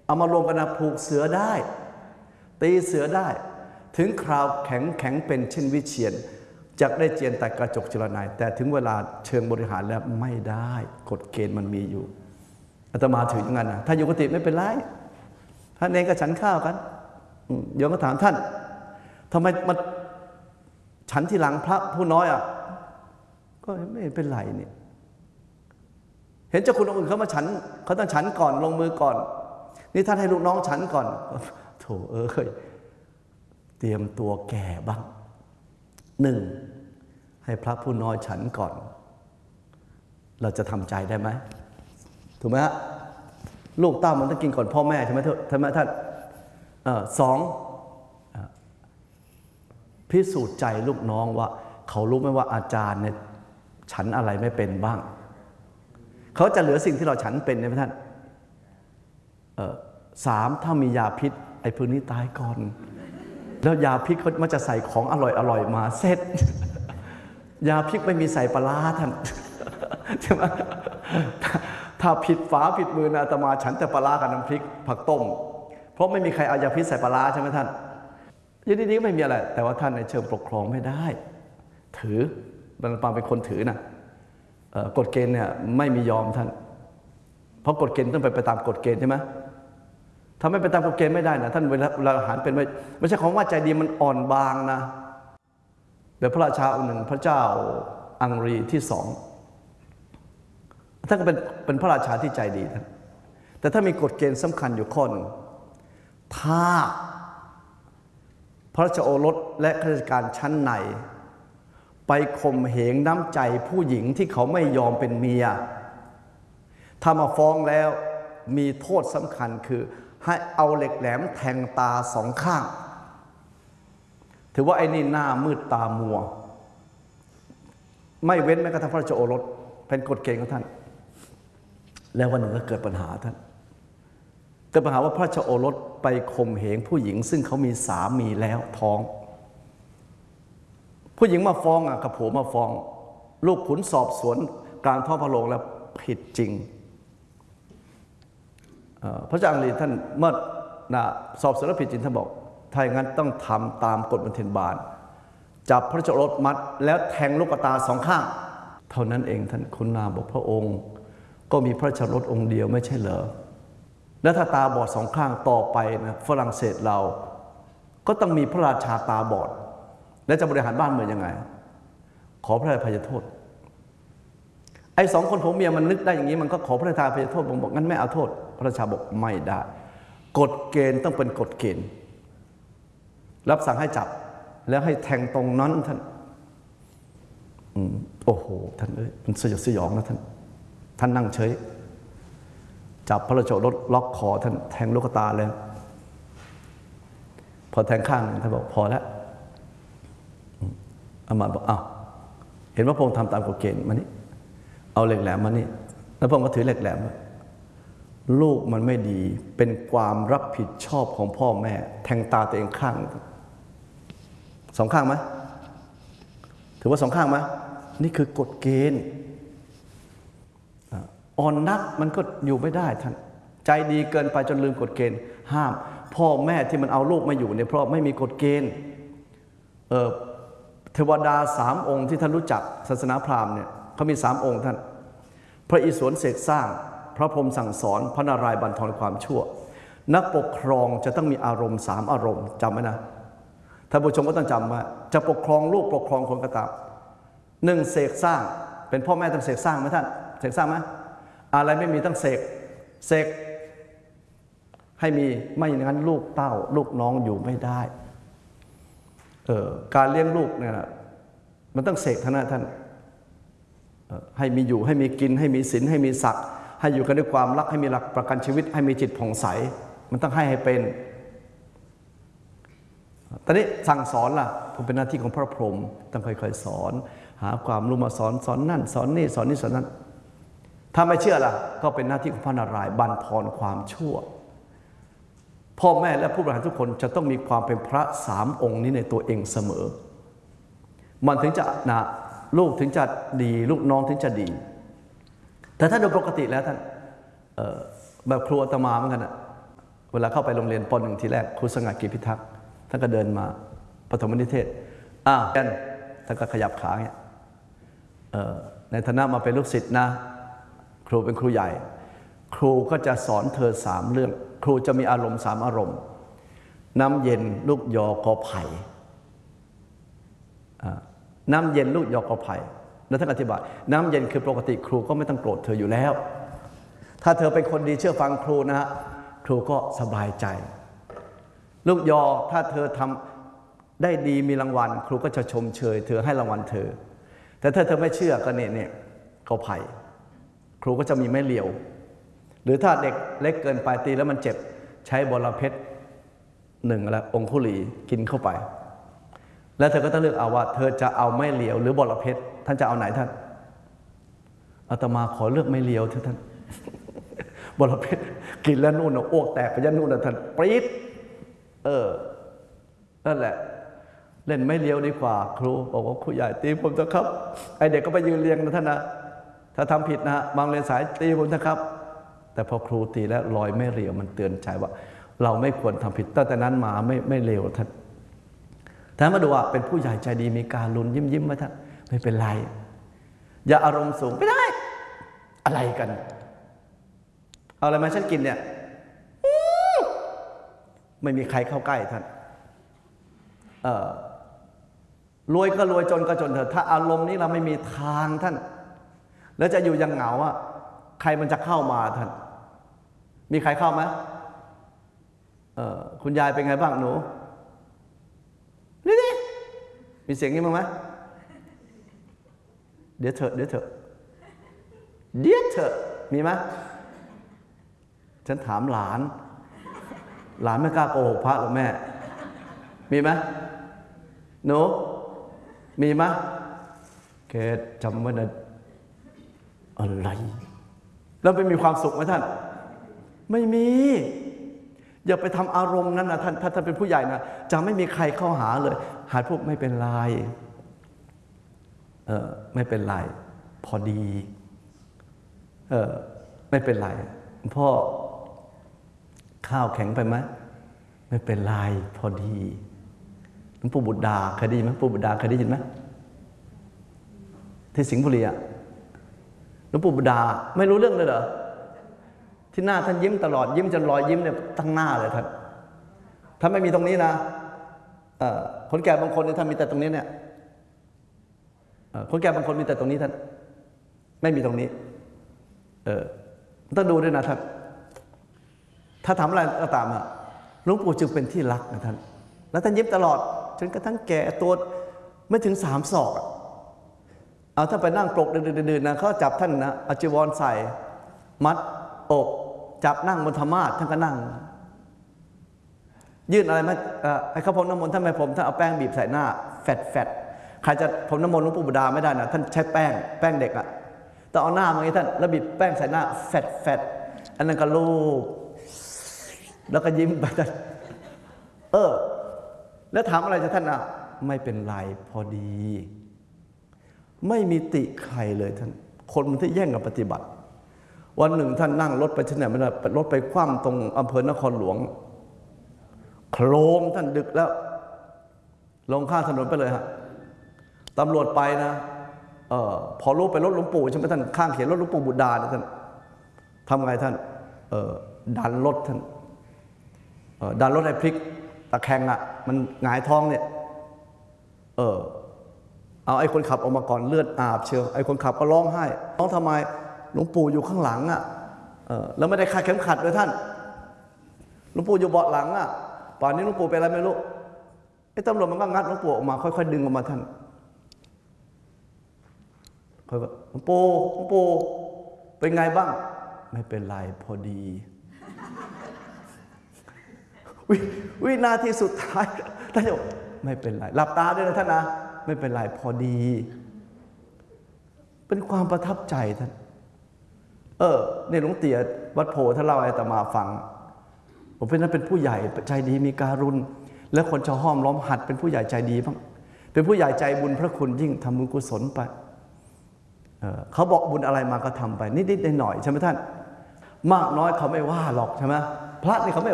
เอามารวมกันนะผูกเสือได้ตีเสือได้ถึงคราวแข็งเป็นเช่นวิเชียรจักได้เจียนแต่กระจกจุลนายแต่ถึงเวลาเชิงบริหารแล้วไม่ได้กฎเกณฑ์มันมีอยู่อาตมาถืออย่างนั้นนะถ้าอยู่กุฏิไม่เป็นไรท่านเองก็ฉันข้าวกันโยมก็ถามท่านทำไมมาฉันทีหลังพระผู้น้อยอ่ะก็ไม่เป็นไรนี่เห็นเจ้าคุณองค์อื่นเขามาฉันเขาต้องฉันก่อนลงมือก่อนนี่ท่านให้ลูกน้องฉันก่อนโถเตรียมตัวแก่บ้างหนึ่งให้พระผู้น้อยฉันก่อนเราจะทำใจได้ไหมถูกไหมฮะลูกเต้ามันต้องกินก่อนพ่อแม่ใช่ไหมท่านสองพิสูจน์ใจลูกน้องว่าเขารู้ไหมว่าอาจารย์เนี่ยฉันอะไรไม่เป็นบ้างเขาจะเหลือสิ่งที่เราฉันเป็นใช่ไหมท่านสามถ้ามียาพิษไอ้พวกนี้ตายก่อนแล้วยาพิษเขามันจะใส่ของอร่อยมาเสร็จยาพิษไม่มีใส่ปลาร้าท่านใช่ไหมถ้าผิดฝาผิดมือนะอาตมาฉันแต่ปลาร้ากับน้ำพริกผักต้มเพราะไม่มีใครเอายาพิษใส่ปลาร้าใช่ไหมท่านยินดีๆก็ไม่มีอะไรแต่ว่าท่านในเชิงปกครองไม่ได้ถือมันเป็นคนถือนะกฎเกณฑ์เนี่ยไม่มียอมท่านเพราะกฎเกณฑ์ต้องไปตามกฎเกณฑ์ใช่ไหมถ้าไม่ไปตามกฎเกณฑ์ไม่ได้นะท่านเวลาอาหารเป็นไม่ใช่ของว่าใจดีมันอ่อนบางนะแบบพระราชาองค์หนึ่งพระเจ้าอังรีที่สองท่านก็เป็นพระราชาที่ใจดีท่านแต่ถ้ามีกฎเกณฑ์สำคัญอยู่ข้อหนึ่งถ้าพระราชโอรสและข้าราชการชั้นในไปข่มเหงน้ำใจผู้หญิงที่เขาไม่ยอมเป็นเมียถ้ามาฟ้องแล้วมีโทษสำคัญคือให้เอาเหล็กแหลมแทงตาสองข้างถือว่าไอ้นี่หน้ามืดตามัวไม่เว้นแม้กระทั่งพระราชโอรสเป็นกฎเกณฑ์ของท่านแล้ววันหนึ่งก็เกิดปัญหาท่านเกิดปัญหาว่าพระราชโอรสไปข่มเหงผู้หญิงซึ่งเขามีสามีแล้วท้องผู้หญิงมาฟ้องกับผัวมาฟ้องลูกขุนสอบสวนกลางท้องพระโรงแล้วผิดจริงพระเจ้าอังรีท่านเมื่อสอบสวนแล้วผิดจริงท่านบอกถ้าอย่างนั้นต้องทำตามกฎบันเทิงบาลจับพระราชโอรสมัดแล้วแทงลูกตาสองข้างเท่านั้นเองท่านคุณนาบอกพระองค์ก็มีพระราชโอรสองค์เดียวไม่ใช่เหรอแล้วถ้าตาบอดสองข้างต่อไปนะฝรั่งเศสเราก็ต้องมีพระราชาตาบอดแล้วจะบริหารบ้านเมืองยังไงขอพระราชอภัยโทษไอ้สองคนผัวเมียมันนึกได้อย่างนี้มันก็ขอพระราชอภัยโทษผมบอกงั้นไม่เอาโทษพระราชาบอกไม่ได้กฎเกณฑ์ต้องเป็นกฎเกณฑ์รับสั่งให้จับแล้วให้แทงตรงนั้นท่านโอ้โหท่านมันสยดสยองนะท่านนั่งเฉยจับพระราชโอรสล็อกคอท่านแทงลูกตาเลยพอแทงข้างท่านบอกพอแล้วอามาตย์บอกอ้าวเห็นว่าพระองค์ทำตามกฎเกณฑ์มานี่เอาเหล็กแหลมมานี่แล้วพระองค์ก็ถือเหล็กแหลมลูกมันไม่ดีเป็นความรับผิดชอบของพ่อแม่แทงตาตัวเองข้างสองข้างไหมถือว่าสองข้างไหมนี่คือกฎเกณฑ์อ่อนนักมันก็อยู่ไม่ได้ท่านใจดีเกินไปจนลืมกฎเกณฑ์ห้ามพ่อแม่ที่มันเอาลูกมาอยู่เนี่ยเพราะไม่มีกฎเกณฑ์เทวดาสามองค์ที่ท่านรู้จักศาสนาพราหมณ์เนี่ยเขามี3 องค์ท่านพระอิศวรเสกสร้างพระพรหมสั่งสอนพระนารายณ์บั่นทอนความชั่วนักปกครองจะต้องมีอารมณ์3 อารมณ์จำไว้นะท่านผู้ชมก็ต้องจำว่าจะปกครองลูกปกครองคนก็ตาม1เสกสร้างเป็นพ่อแม่ต้องเสกสร้างไหมท่านเสกสร้างไหมอะไรไม่มีต้องเสกให้มีไม่อย่างนั้นลูกเต้าลูกน้องอยู่ไม่ได้การเลี้ยงลูกเนี่ยมันต้องเสกท่านให้มีอยู่ให้มีกินให้มีศีลให้มีศักดิ์ให้อยู่กันด้วยความรักให้มีหลักประกันชีวิตให้มีจิตผ่องใสมันต้องให้เป็นตอนนี้สั่งสอนล่ะผมเป็นหน้าที่ของพระพรหมต้องค่อยๆสอนหาความรู้มาสอนนั่นสอนนี่สอนนี่สอนนั้นถ้าไม่เชื่อล่ะก็เป็นหน้าที่ของพระนารายณ์บั่นทอนความชั่วพ่อแม่และผู้บริหารทุกคนจะต้องมีความเป็นพระ3 องค์นี้ในตัวเองเสมอมันถึงจะลูกถึงจะดีลูกน้องถึงจะดีแต่ถ้าโดยปกติแล้วท่านแบบครัวอาตมาเหมือนกันลาเข้าไปโรงเรียนป .1 ทีแรกครูสง่ากิจพิทักษ์ท่านก็เดินมาปฐมนิเทศกันท่านก็ขยับขาเนี่ยในฐานะมาเป็นลูกศิษย์นะครูเป็นครูใหญ่ครูก็จะสอนเธอ3 เรื่องครูจะมีอารมณ์3 อารมณ์น้ำเย็นลูกยอกอไผ่น้ำเย็นลูกยอกอไผ่แล้วท่านอธิบายน้ำเย็นคือปกติครูก็ไม่ต้องโกรธเธออยู่แล้วถ้าเธอเป็นคนดีเชื่อฟังครูนะฮะครูก็สบายใจลูกยอถ้าเธอทำได้ดีมีรางวัลครูก็จะชมเชยเธอให้รางวัลเธอแต่ถ้าเธอไม่เชื่อก็เนี่ยกอไผ่ครูก็จะมีไม้เหลียวหรือถ้าเด็กเล็กเกินไปตีแล้วมันเจ็บใช้บรเพชร1อะไรองคุลีกินเข้าไปแล้วเธอก็ต้องเลือกเอาว่าเธอจะเอาไม้เหลียวหรือบรเพชรท่านจะเอาไหนท่านอาตมาขอเลือกไม้เหลียวเถอะท่านบรเพชรกินแล้วนู่นอ้วกแตกไปยันนู่นท่านปรี๊ดนั่นแหละเล่นไม้เหลียวดีกว่าครูบอกว่าครูใหญ่ตีผมเถอะครับไอเด็กก็ไปยืนเรียงนะท่านนะถ้าทำผิดนะบางเรียนสายตีผมเถอะครับแต่พอครูตีแล้วรอยไม่เหลียวมันเตือนใจว่าเราไม่ควรทำผิดตั้งแต่นั้นมาไม่เลวท่านมาดูว่าเป็นผู้ใหญ่ใจดีมีการลุ้นยิ้มไว้ท่านไม่เป็นไรอย่าอารมณ์สูงไม่ได้อะไรกันเอาอะไรมาฉันกินเนี่ยไม่มีใครเข้าใกล้ท่านรวยก็รวยจนก็จนเถอะถ้าอารมณ์นี้เราไม่มีทางท่านแล้วจะอยู่ยังเหงาอ่ะใครมันจะเข้ามาท่านมีใครเข้าไหมคุณยายเป็นไงบ้างหนูนี่มีเสียงนี้มั้งไหมเดี๋ยวเถอะมีไหมฉันถามหลานไม่กล้าโกหกพระหรอกแม่มีไหมหนูมีไหมแกจำไว้นะอะไรแล้วไปมีความสุขไหมท่านไม่มีอย่าไปทำอารมณ์นั้นนะท่านถ้าท่านเป็นผู้ใหญ่นะจะไม่มีใครเข้าหาเลยหาพวกไม่เป็นไรไม่เป็นไรพอดีไม่เป็นไรพ่อข้าวแข็งไปไหมไม่เป็นไรพอดีหลวงปู่บุตรดาเคยได้ยินไหมปู่บุตรดาเคยได้ยินไหมที่สิงห์บุรีอ่ะหลวงปู่บุตรดาไม่รู้เรื่องเลยเหรอที่หน้าท่านยิ้มตลอดยิ้มจนรอยยิ้มเนี่ยทั้งหน้าเลยท่านถ้าไม่มีตรงนี้นะคนแก่บางคนเนี่ยท่านมีแต่ตรงนี้เนี่ยคนแก่บางคนมีแต่ตรงนี้ท่านไม่มีตรงนี้ต้องดูด้วยนะท่านถ้าทำอะไรก็ตามอะหลวงปู่จึงเป็นที่รักนะท่านแล้วท่านยิ้มตลอดจนกระทั่งแก่ตัวไม่ถึง3 ศอกเอาถ้าไปนั่งปลกดื่นๆนะเขาจับท่านนะเอาจีวรใส่มัดอกจับนั่งบนธรรมาสท่านก็นั่งยื่นอะไรมาไอ้ข้าวพรมน้ำมนต์ท่านไม่ผมท่านเอาแป้งบีบใส่หน้าแฟดใครจะพรมน้ำมนต์หลวงปู่บุตรดาไม่ได้นะท่านใช้แป้งเด็กอะแต่เอาหน้ามาอย่างนี้ท่านแล้วบีบแป้งใส่หน้าแฟดอันนั้นก็ลูบแล้วก็ยิ้มไปท่านแล้วถามอะไรจะท่านอ่ะไม่เป็นไรพอดีไม่มีติใครเลยท่านคนมันที่แย่งกันปฏิบัติวันหนึ่งท่านนั่งรถไปที่ไหนไม่ได้รถไปคว่ำตรงอำเภอนครหลวงโครมท่านดึกแล้วลงข้างถนนไปเลยฮะตำรวจไปนะพอรู้ไปรถหลวงปู่ใช่ไหมท่านข้างเขียนรถหลวงปู่บุตรดาท่านทำไงท่านดันรถท่านดันรถไอ้พลิกตะแคงอ่ะมันหงายท้องเนี่ยเอาไอ้คนขับออกมาก่อนเลือดอาบเชียวไอ้คนขับก็ร้องไห้ร้องทำไมหลวงปู่อยู่ข้างหลังอ่ะแล้วไม่ได้คาดเข็มขัดเลยท่านหลวงปู่อยู่เบาะหลังอ่ะป่านนี้หลวงปู่เป็นอะไรไม่รู้ไอ้ตำรวจมันก็งัดหลวงปู่ออกมาค่อยๆดึงออกมาท่านค่อยๆหลวงปู่เป็นไงบ้างไม่เป็นไรพอดีวินาทีสุดท้ายท่านบอกไม่เป็นไรหลับตาด้วยนะท่านนะไม่เป็นไรพอดีเป็นความประทับใจท่านเนี่ยหลวงเตี๋ยวัดโพท่านเล่าให้อาตมาฟังผมเป็นผู้ใหญ่ใจดีมีการุณและคนชาวห้อมล้อมหัดเป็นผู้ใหญ่ใจดีบ้างเป็นผู้ใหญ่ใจบุญพระคุณยิ่งทำบุญกุศลไปเขาบอกบุญอะไรมาก็ทำไปนิดๆหน่อยๆใช่ไหมท่านมากน้อยเขาไม่ว่าหรอกใช่ไหมพระนี่เขาไม่